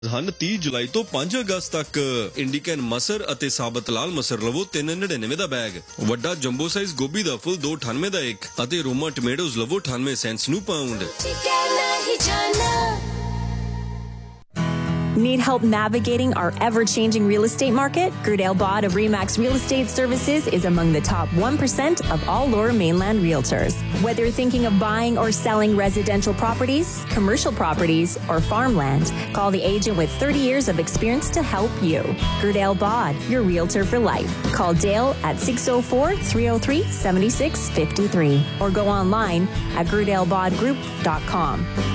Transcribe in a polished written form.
ਹਨ 30 ਜੁਲਾਈ ਤੋਂ 5 ਅਗਸਤ ਤੱਕ। ਇੰਡੀਕਨ ਮਸਰ ਅਤੇ ਸਾਬਤ ਲਾਲ ਮਸਰ ਲਵੋ 399 ਦਾ ਬੈਗ। ਵੱਡਾ ਜੰਬੋ ਸਾਈਜ਼ ਗੋਭੀ ਦਾ ਫੁੱਲ 298 ਦਾ ਇੱਕ ਅਤੇ ਰੋਮਾ ਟਮੇਟੋਜ਼ ਲਵੋ 98 ਸੈਂਟਸ ਨੂੰ pound. Need help navigating our ever-changing real estate market? Grudale Bod of RE/MAX Real Estate Services is among the top 1% of all Lower Mainland realtors. Whether you're thinking of buying or selling residential properties, commercial properties, or farmland, call the agent with 30 years of experience to help you. Grudale Bod, your realtor for life. Call Dale at 604-303-7653 or go online at grudelebodgroup.com.